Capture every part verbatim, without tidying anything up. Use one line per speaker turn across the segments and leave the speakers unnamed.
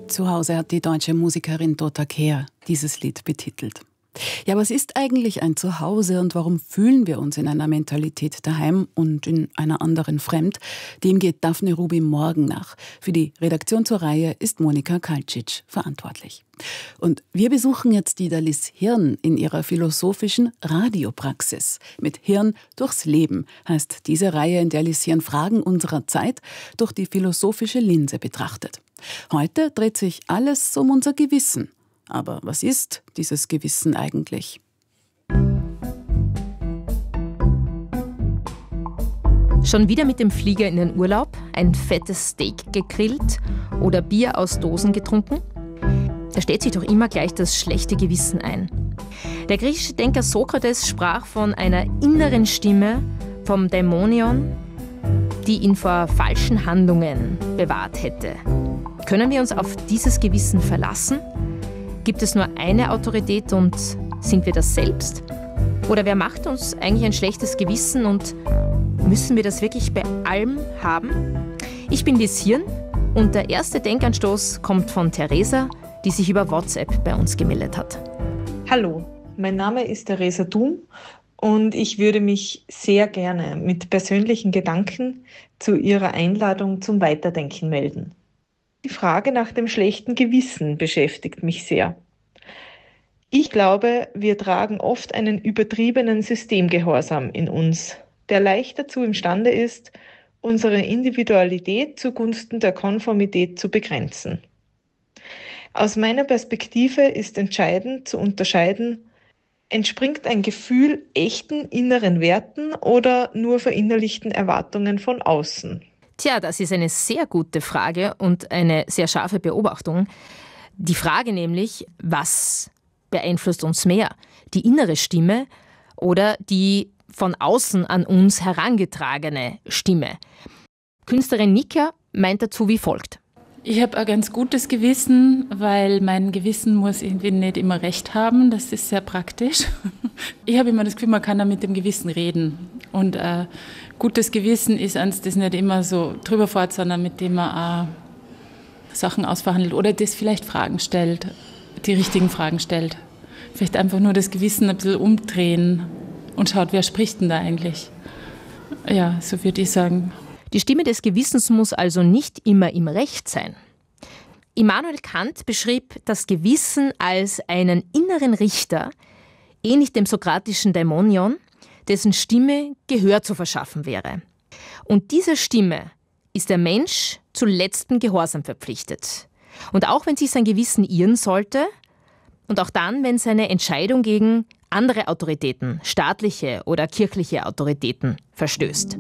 Zuhause hat die deutsche Musikerin Dota Kehr dieses Lied betitelt. Ja, was ist eigentlich ein Zuhause und warum fühlen wir uns in einer Mentalität daheim und in einer anderen fremd? Dem geht Daphne Ruby morgen nach. Für die Redaktion zur Reihe ist Monika Kaltschitsch verantwortlich. Und wir besuchen jetzt die Dalis Hirn in ihrer philosophischen Radiopraxis. Mit Hirn durchs Leben heißt diese Reihe, in der Lis Hirn Fragen unserer Zeit durch die philosophische Linse betrachtet. Heute dreht sich alles um unser Gewissen. Aber was ist dieses Gewissen eigentlich?
Schon wieder mit dem Flieger in den Urlaub, ein fettes Steak gegrillt oder Bier aus Dosen getrunken? Da stellt sich doch immer gleich das schlechte Gewissen ein. Der griechische Denker Sokrates sprach von einer inneren Stimme, vom Daimonion, die ihn vor falschen Handlungen bewahrt hätte. Können wir uns auf dieses Gewissen verlassen? Gibt es nur eine Autorität und sind wir das selbst? Oder wer macht uns eigentlich ein schlechtes Gewissen und müssen wir das wirklich bei allem haben? Ich bin Lis Hirn und der erste Denkanstoß kommt von Theresa, die sich über WhatsApp bei uns gemeldet hat.
Hallo, mein Name ist Theresa Thum und ich würde mich sehr gerne mit persönlichen Gedanken zu Ihrer Einladung zum Weiterdenken melden. Die Frage nach dem schlechten Gewissen beschäftigt mich sehr. Ich glaube, wir tragen oft einen übertriebenen Systemgehorsam in uns, der leicht dazu imstande ist, unsere Individualität zugunsten der Konformität zu begrenzen. Aus meiner Perspektive ist entscheidend zu unterscheiden, entspringt ein Gefühl echten inneren Werten oder nur verinnerlichten Erwartungen von außen?
Tja, das ist eine sehr gute Frage und eine sehr scharfe Beobachtung. Die Frage nämlich, was beeinflusst uns mehr? Die innere Stimme oder die von außen an uns herangetragene Stimme? Künstlerin Nika meint dazu wie folgt.
Ich habe ein ganz gutes Gewissen, weil mein Gewissen muss irgendwie nicht immer recht haben. Das ist sehr praktisch. Ich habe immer das Gefühl, man kann da mit dem Gewissen reden. Und äh, gutes Gewissen ist eins, das nicht immer so drüber fährt, sondern mit dem man äh, Sachen ausverhandelt oder das vielleicht Fragen stellt, die richtigen Fragen stellt. Vielleicht einfach nur das Gewissen ein bisschen umdrehen und schaut, wer spricht denn da eigentlich. Ja, so würde ich sagen.
Die Stimme des Gewissens muss also nicht immer im Recht sein. Immanuel Kant beschrieb das Gewissen als einen inneren Richter, ähnlich dem sokratischen Daimonion, dessen Stimme Gehör zu verschaffen wäre. Und dieser Stimme ist der Mensch zu letztem Gehorsam verpflichtet. Und auch wenn sich sein Gewissen irren sollte und auch dann, wenn seine Entscheidung gegen andere Autoritäten, staatliche oder kirchliche Autoritäten, verstößt.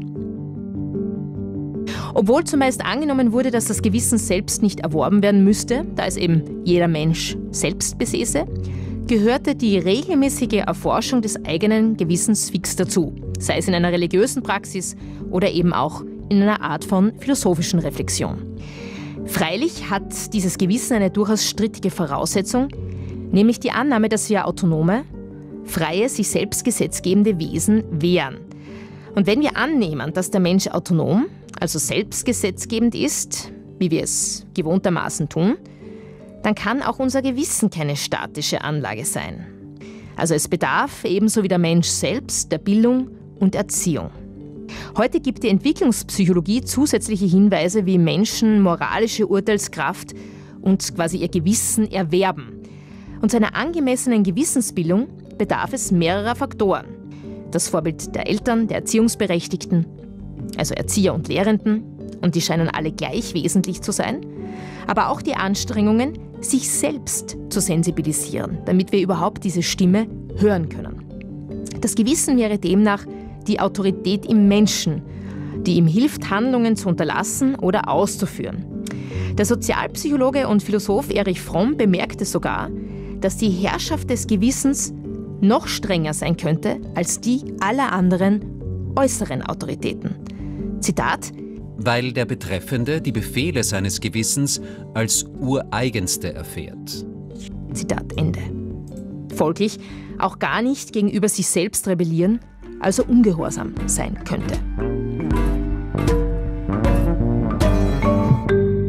Obwohl zumeist angenommen wurde, dass das Gewissen selbst nicht erworben werden müsste, da es eben jeder Mensch selbst besäße, gehörte die regelmäßige Erforschung des eigenen Gewissens fix dazu, sei es in einer religiösen Praxis oder eben auch in einer Art von philosophischen Reflexion. Freilich hat dieses Gewissen eine durchaus strittige Voraussetzung, nämlich die Annahme, dass wir autonome, freie, sich selbst gesetzgebende Wesen wären. Und wenn wir annehmen, dass der Mensch autonom, also selbstgesetzgebend ist, wie wir es gewohntermaßen tun, dann kann auch unser Gewissen keine statische Anlage sein. Also es bedarf ebenso wie der Mensch selbst der Bildung und Erziehung. Heute gibt die Entwicklungspsychologie zusätzliche Hinweise, wie Menschen moralische Urteilskraft und quasi ihr Gewissen erwerben. Und zu einer angemessenen Gewissensbildung bedarf es mehrerer Faktoren. Das Vorbild der Eltern, der Erziehungsberechtigten, also Erzieher und Lehrenden, und die scheinen alle gleich wesentlich zu sein, aber auch die Anstrengungen, sich selbst zu sensibilisieren, damit wir überhaupt diese Stimme hören können. Das Gewissen wäre demnach die Autorität im Menschen, die ihm hilft, Handlungen zu unterlassen oder auszuführen. Der Sozialpsychologe und Philosoph Erich Fromm bemerkte sogar, dass die Herrschaft des Gewissens noch strenger sein könnte als die aller anderen äußeren Autoritäten. Zitat:
Weil der Betreffende die Befehle seines Gewissens als ureigenste erfährt.
Zitat Ende. Folglich auch gar nicht gegenüber sich selbst rebellieren, also ungehorsam sein könnte.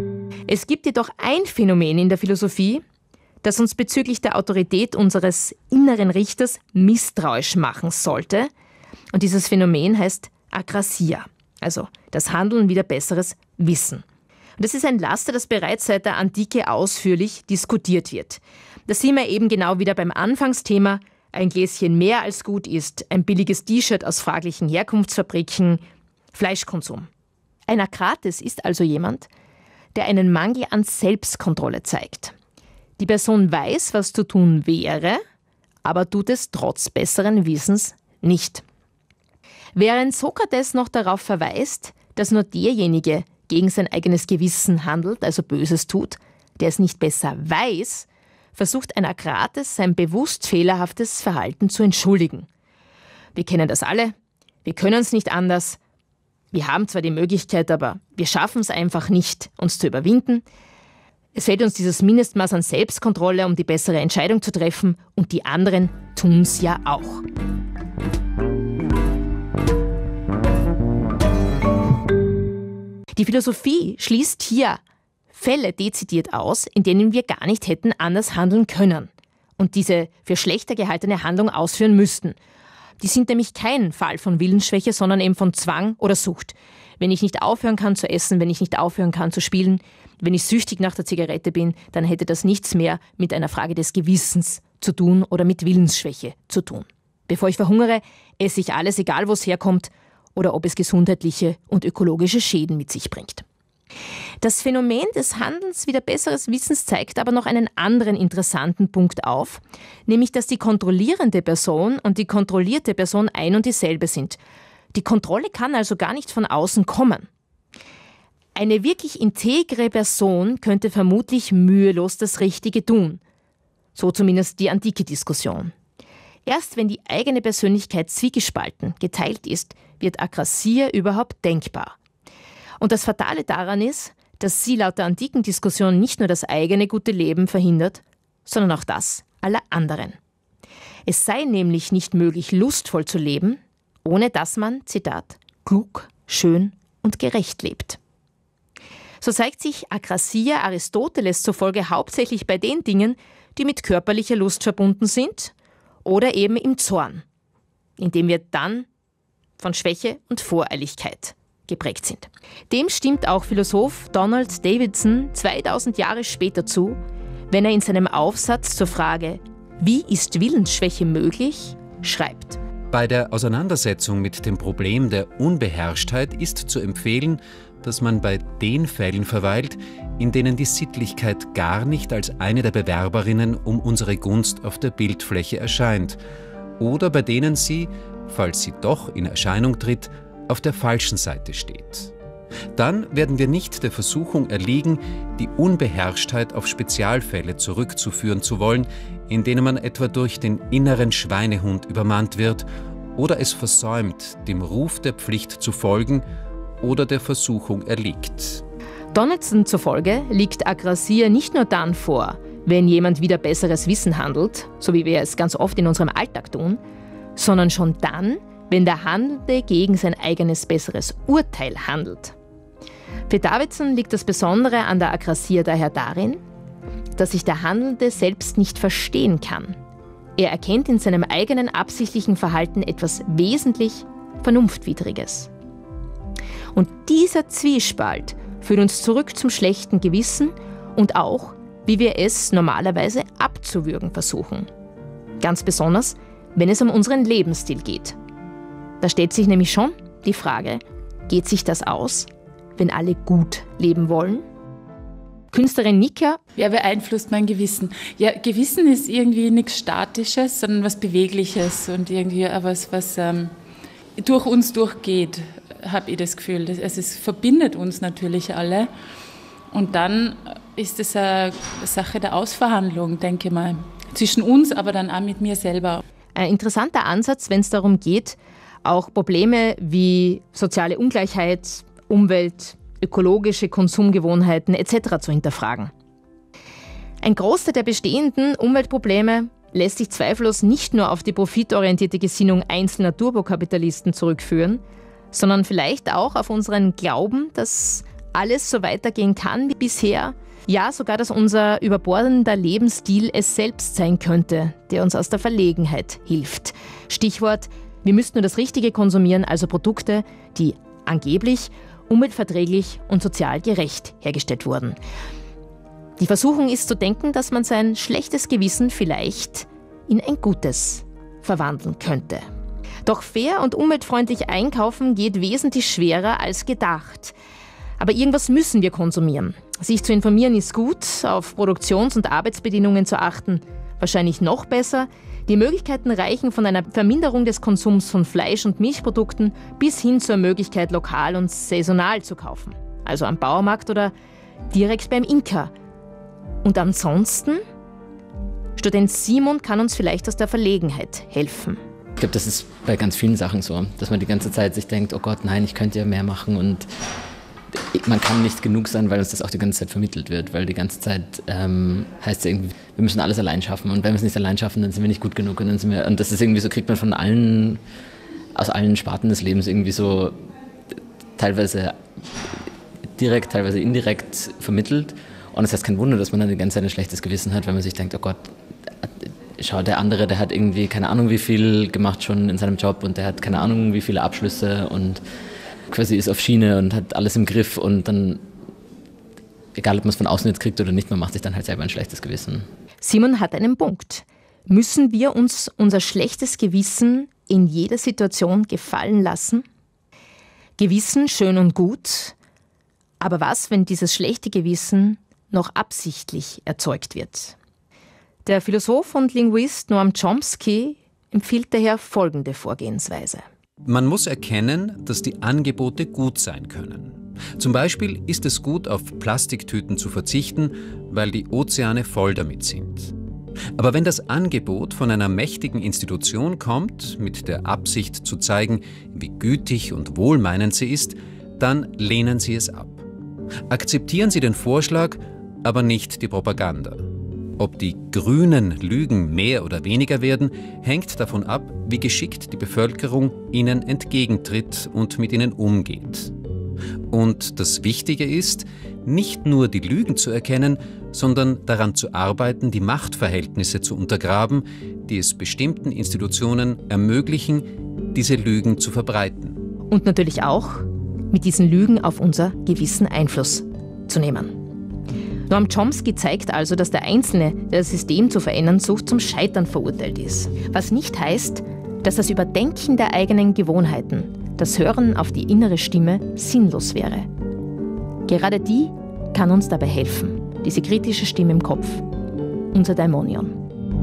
Es gibt jedoch ein Phänomen in der Philosophie, das uns bezüglich der Autorität unseres inneren Richters misstrauisch machen sollte. Und dieses Phänomen heißt Akrasia, also das Handeln wider besseres Wissen. Und das ist ein Laster, das bereits seit der Antike ausführlich diskutiert wird. Da sind wir eben genau wieder beim Anfangsthema. Ein Gläschen mehr als gut ist, ein billiges T-Shirt aus fraglichen Herkunftsfabriken, Fleischkonsum. Ein Akrates ist also jemand, der einen Mangel an Selbstkontrolle zeigt. Die Person weiß, was zu tun wäre, aber tut es trotz besseren Wissens nicht. Während Sokrates noch darauf verweist, dass nur derjenige gegen sein eigenes Gewissen handelt, also Böses tut, der es nicht besser weiß, versucht ein Akrates, sein bewusst fehlerhaftes Verhalten zu entschuldigen. Wir kennen das alle, wir können es nicht anders, wir haben zwar die Möglichkeit, aber wir schaffen es einfach nicht, uns zu überwinden. Es fehlt uns dieses Mindestmaß an Selbstkontrolle, um die bessere Entscheidung zu treffen, und die anderen tun es ja auch. Die Philosophie schließt hier Fälle dezidiert aus, in denen wir gar nicht hätten anders handeln können und diese für schlechter gehaltene Handlung ausführen müssten. Die sind nämlich kein Fall von Willensschwäche, sondern eben von Zwang oder Sucht. Wenn ich nicht aufhören kann zu essen, wenn ich nicht aufhören kann zu spielen, wenn ich süchtig nach der Zigarette bin, dann hätte das nichts mehr mit einer Frage des Gewissens zu tun oder mit Willensschwäche zu tun. Bevor ich verhungere, esse ich alles, egal wo es herkommt oder ob es gesundheitliche und ökologische Schäden mit sich bringt. Das Phänomen des Handelns wider besseres Wissens zeigt aber noch einen anderen interessanten Punkt auf, nämlich dass die kontrollierende Person und die kontrollierte Person ein und dieselbe sind. Die Kontrolle kann also gar nicht von außen kommen. Eine wirklich integre Person könnte vermutlich mühelos das Richtige tun. So zumindest die antike Diskussion. Erst wenn die eigene Persönlichkeit zwiegespalten, geteilt ist, wird Akrasia überhaupt denkbar. Und das Fatale daran ist, dass sie laut der antiken Diskussion nicht nur das eigene gute Leben verhindert, sondern auch das aller anderen. Es sei nämlich nicht möglich, lustvoll zu leben, ohne dass man, Zitat, klug, schön und gerecht lebt. So zeigt sich Akrasia Aristoteles zufolge hauptsächlich bei den Dingen, die mit körperlicher Lust verbunden sind oder eben im Zorn, indem wir dann von Schwäche und Voreiligkeit geprägt sind. Dem stimmt auch Philosoph Donald Davidson zweitausend Jahre später zu, wenn er in seinem Aufsatz zur Frage „Wie ist Willensschwäche möglich?“ schreibt:
Bei der Auseinandersetzung mit dem Problem der Unbeherrschtheit ist zu empfehlen, dass man bei den Fällen verweilt, in denen die Sittlichkeit gar nicht als eine der Bewerberinnen um unsere Gunst auf der Bildfläche erscheint, oder bei denen sie, falls sie doch in Erscheinung tritt, auf der falschen Seite steht. Dann werden wir nicht der Versuchung erliegen, die Unbeherrschtheit auf Spezialfälle zurückzuführen zu wollen, in denen man etwa durch den inneren Schweinehund übermannt wird oder es versäumt, dem Ruf der Pflicht zu folgen oder der Versuchung erliegt.
Donaldson zufolge liegt Akrasia nicht nur dann vor, wenn jemand wider besseres Wissen handelt, so wie wir es ganz oft in unserem Alltag tun, sondern schon dann, wenn der Handelnde gegen sein eigenes besseres Urteil handelt. Für Davidson liegt das Besondere an der Akrasia daher darin, dass sich der Handelnde selbst nicht verstehen kann. Er erkennt in seinem eigenen absichtlichen Verhalten etwas wesentlich Vernunftwidriges. Und dieser Zwiespalt führt uns zurück zum schlechten Gewissen und auch, wie wir es normalerweise abzuwürgen versuchen. Ganz besonders, wenn es um unseren Lebensstil geht. Da stellt sich nämlich schon die Frage, geht sich das aus, wenn alle gut leben wollen? Künstlerin Nika.
Wer beeinflusst mein Gewissen? Ja, Gewissen ist irgendwie nichts Statisches, sondern was Bewegliches und irgendwie was, was ähm, durch uns durchgeht, habe ich das Gefühl. Das, also es verbindet uns natürlich alle. Und dann ist es eine Sache der Ausverhandlung, denke ich mal. Zwischen uns, aber dann auch mit mir selber.
Ein interessanter Ansatz, wenn es darum geht, auch Probleme wie soziale Ungleichheit, Umwelt, ökologische Konsumgewohnheiten et cetera zu hinterfragen. Ein Großteil der bestehenden Umweltprobleme lässt sich zweifellos nicht nur auf die profitorientierte Gesinnung einzelner Turbokapitalisten zurückführen, sondern vielleicht auch auf unseren Glauben, dass alles so weitergehen kann wie bisher. Ja, sogar, dass unser überbordender Lebensstil es selbst sein könnte, der uns aus der Verlegenheit hilft. Stichwort, wir müssten nur das Richtige konsumieren, also Produkte, die angeblich umweltverträglich und sozial gerecht hergestellt wurden. Die Versuchung ist zu denken, dass man sein schlechtes Gewissen vielleicht in ein gutes verwandeln könnte. Doch fair und umweltfreundlich einkaufen geht wesentlich schwerer als gedacht. Aber irgendwas müssen wir konsumieren. Sich zu informieren ist gut, auf Produktions- und Arbeitsbedingungen zu achten wahrscheinlich noch besser. Die Möglichkeiten reichen von einer Verminderung des Konsums von Fleisch- und Milchprodukten bis hin zur Möglichkeit, lokal und saisonal zu kaufen. Also am Baumarkt oder direkt beim Imker. Und ansonsten? Student Simon kann uns vielleicht aus der Verlegenheit helfen.
Ich glaube, das ist bei ganz vielen Sachen so, dass man die ganze Zeit sich denkt, oh Gott, nein, ich könnte ja mehr machen und man kann nicht genug sein, weil uns das auch die ganze Zeit vermittelt wird, weil die ganze Zeit ähm, heißt es irgendwie, wir müssen alles allein schaffen und wenn wir es nicht allein schaffen, dann sind wir nicht gut genug und dann sind wir, und das ist irgendwie so, kriegt man von allen, aus allen Sparten des Lebens irgendwie so teilweise direkt, teilweise indirekt vermittelt und es heißt kein Wunder, dass man dann die ganze Zeit ein schlechtes Gewissen hat, wenn man sich denkt, oh Gott, schau, der andere, der hat irgendwie keine Ahnung wie viel gemacht schon in seinem Job und der hat keine Ahnung wie viele Abschlüsse und quasi ist auf Schiene und hat alles im Griff und dann, egal ob man es von außen jetzt kriegt oder nicht, man macht sich dann halt selber ein schlechtes Gewissen.
Simon hat einen Punkt. Müssen wir uns unser schlechtes Gewissen in jeder Situation gefallen lassen? Gewissen schön und gut, aber was, wenn dieses schlechte Gewissen noch absichtlich erzeugt wird? Der Philosoph und Linguist Noam Chomsky empfiehlt daher folgende Vorgehensweise.
Man muss erkennen, dass die Angebote gut sein können. Zum Beispiel ist es gut, auf Plastiktüten zu verzichten, weil die Ozeane voll damit sind. Aber wenn das Angebot von einer mächtigen Institution kommt, mit der Absicht zu zeigen, wie gütig und wohlmeinend sie ist, dann lehnen Sie es ab. Akzeptieren Sie den Vorschlag, aber nicht die Propaganda. Ob die grünen Lügen mehr oder weniger werden, hängt davon ab, wie geschickt die Bevölkerung ihnen entgegentritt und mit ihnen umgeht. Und das Wichtige ist, nicht nur die Lügen zu erkennen, sondern daran zu arbeiten, die Machtverhältnisse zu untergraben, die es bestimmten Institutionen ermöglichen, diese Lügen zu verbreiten.
Und natürlich auch, mit diesen Lügen auf unser Gewissen Einfluss zu nehmen. Noam Chomsky zeigt also, dass der Einzelne, der das System zu verändern sucht, zum Scheitern verurteilt ist. Was nicht heißt, dass das Überdenken der eigenen Gewohnheiten, das Hören auf die innere Stimme, sinnlos wäre. Gerade die kann uns dabei helfen, diese kritische Stimme im Kopf, unser Daimonion.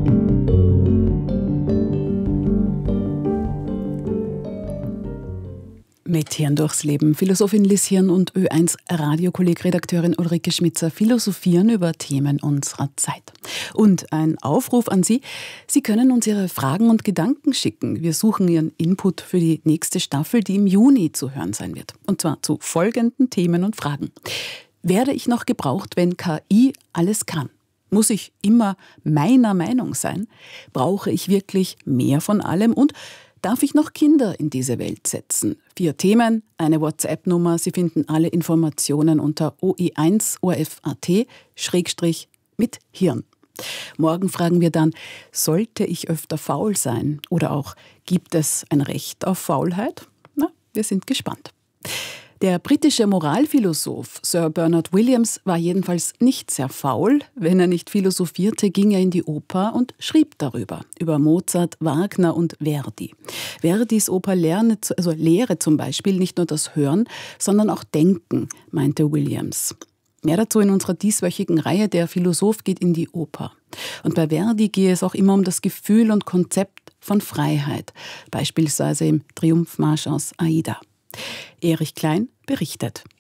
Mit Hirn durchs Leben. Philosophin Liz Hirn und Ö eins Radiokolleg-Redakteurin Ulrike Schmitzer philosophieren über Themen unserer Zeit. Und ein Aufruf an Sie. Sie können uns Ihre Fragen und Gedanken schicken. Wir suchen Ihren Input für die nächste Staffel, die im Juni zu hören sein wird. Und zwar zu folgenden Themen und Fragen. Werde ich noch gebraucht, wenn K I alles kann? Muss ich immer meiner Meinung sein? Brauche ich wirklich mehr von allem? Und darf ich noch Kinder in diese Welt setzen? Vier Themen, eine WhatsApp-Nummer. Sie finden alle Informationen unter o e eins o r f punkt a t Schrägstrich mit Hirn. Morgen fragen wir dann, sollte ich öfter faul sein? Oder auch, gibt es ein Recht auf Faulheit? Na, wir sind gespannt. Der britische Moralphilosoph Sir Bernard Williams war jedenfalls nicht sehr faul. Wenn er nicht philosophierte, ging er in die Oper und schrieb darüber, über Mozart, Wagner und Verdi. Verdis Oper lerne, also lehre zum Beispiel nicht nur das Hören, sondern auch Denken, meinte Williams. Mehr dazu in unserer dieswöchigen Reihe Der Philosoph geht in die Oper. Und bei Verdi gehe es auch immer um das Gefühl und Konzept von Freiheit, beispielsweise im Triumphmarsch aus Aida. Erich Klein berichtet.